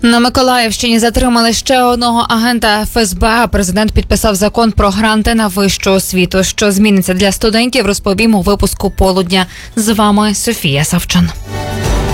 На Миколаївщині затримали ще одного агента ФСБ. Президент підписав закон про гранти на вищу освіту. Що зміниться для студентів, розповім у випуску «Полудня». З вами Софія Савчан.